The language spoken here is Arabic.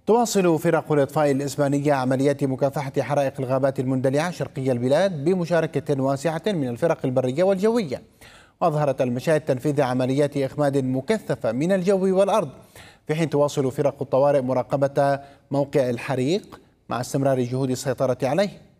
تواصل فرق الإطفاء الإسبانية عمليات مكافحة حرائق الغابات المندلعة شرقي البلاد بمشاركة واسعة من الفرق البرية والجوية. وأظهرت المشاهد تنفيذ عمليات إخماد مكثفة من الجو والأرض، في حين تواصل فرق الطوارئ مراقبة موقع الحريق مع استمرار جهود السيطرة عليه.